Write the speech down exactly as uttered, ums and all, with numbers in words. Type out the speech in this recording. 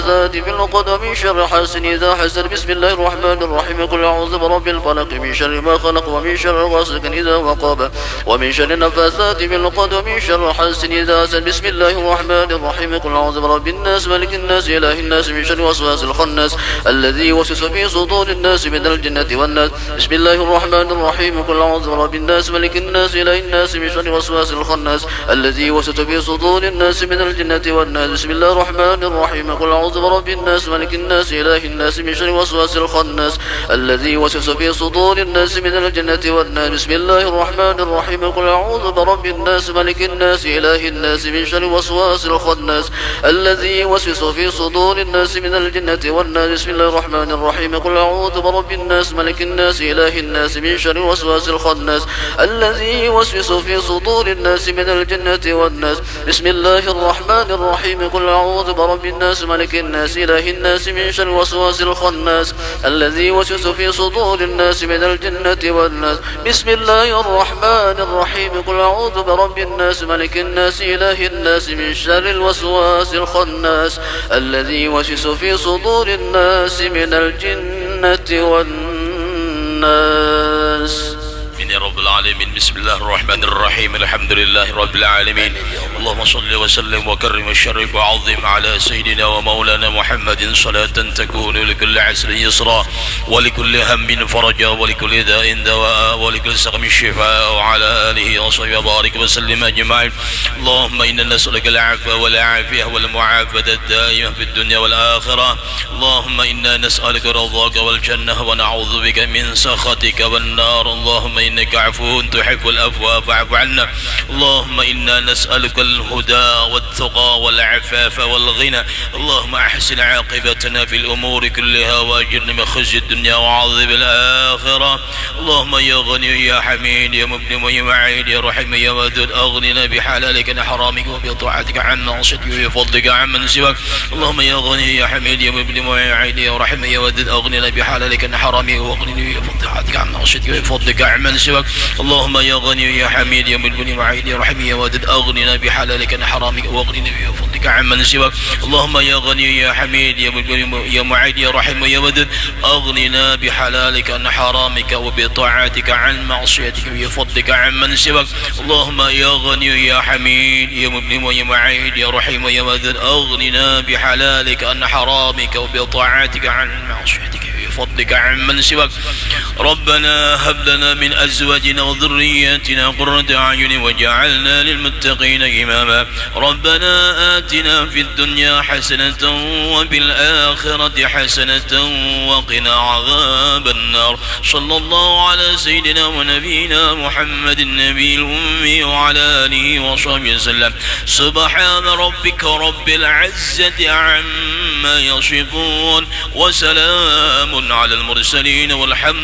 ذات في العقد ومن شر حاسد إذا حسد. بسم الله الرحمن الرحيم. قل أعوذ برب الفلق من شر ما خلق ومن شر غاسق إذا وقب ومن شر النفاثات في العقد ومن شر حاسد إذا حسد. بسم الله الرحمن الرحيم. قل أعوذ برب الناس ملك الناس إله الناس من شر وسواس الخناس الذي يوسوس في صدور الناس من الجنة والناس. بسم الله الرحمن الرحيم. قل أعوذ برب الناس ملك الناس إله الناس من شر وسواس الخناس الذي يوسوس في صدور الناس من الجنة والناس. بسم الله الرحمن الرحيم. قل أعوذ برب الناس ملك الناس إله الناس من شر وسواس الخناس الذي يوسوس في صدور الناس من الجنة والناس. بسم الله الرحمن الرحيم. قل أعوذ برب الناس ملك الناس إله الناس من شر وسواس الخناس الذي يوسوس في صدور الناس من الجنة والناس. بسم الله الرحمن الرحيم. قل أعوذ برب الناس ملك الناس إله الناس من شر وسواس الخناس الذي يوسوس في صدور الناس من الجنة والناس. بسم الله الرحمن الرحيم. قل أعوذ برب الناس ملك الناس إله الناس من شر وسواس الخناس الذي يوسوس في صدور الناس من الجنة والناس. بسم الله الرحمن الرحيم. قل أعوذ برب الناس ملك الناس إله الناس من شر الوسواس الخناس الذي يوسوس في صدور الناس من الجنة والناس. يا رب العالمين. بسم الله الرحمن الرحيم. الحمد لله رب العالمين. اللهم صل وسلم وكرم وشرف وعظم على سيدنا ومولانا محمد صلاة تكون لكل عسر يسرا ولكل هم فرجا ولكل داء دواء ولكل سقم شفاء وعلى آله وصحبه وبارك وسلم أجمعين. اللهم إنا نسألك العفو والعافية والمعافاة الدائمة في الدنيا والآخرة. اللهم إنا نسألك رضاك والجنة ونعوذ بك من سخطك والنار. اللهم إنك عفو تحب العفو فاعف عنا. اللهم إنا نسألك الهدى والتقى والعفاف والغنى. اللهم أحسن عاقبتنا في الأمور كلها وأجرنا من خزي الدنيا وعذاب الآخرة. اللهم يا غني يا حميد يا مبدع يا معين يا رحيم يا ودود أغننا بحلالك عن حرامك وبطاعتك عن معصيتك وبفضلك عمن سواك. اللهم يا غني يا حميد يا مبدع يا معين يا رحيم يا ودود أغننا بحلالك عن حرامك وأغننا بطاعتك عن معصيتك وبفضلك عمن سواك. اللهم يا غني يا حميد يا مبدع يا معين يا رحيم يا ودود أغننا بحلالك عن حرامك وأغننا بفضلك عمن سواك. اللهم يا غني يا حميد يا مبدع يا معين يا رحيم يا ودود أغننا بحلالك عن حرامك وبطاعتك عن معصيتك وبفضلك عمن سواك. اللهم يا غني يا حميد يا مبدع يا معين يا رحيم يا ودود أغننا بحلالك عن حرامك وبطاعتك عن معصيتك بفضلك عمن سواك. ربنا هب لنا من أزواجنا وذرياتنا قرة أعين وجعلنا للمتقين إماما. ربنا آتنا في الدنيا حسنة وفي الآخرة حسنة وقنا عذاب النار. صلى الله على سيدنا ونبينا محمد النبي الأمي وعلى آله وصحبه وسلم. سبحان ربك رب العزة عما يصفون وسلام على المرسلين والحمد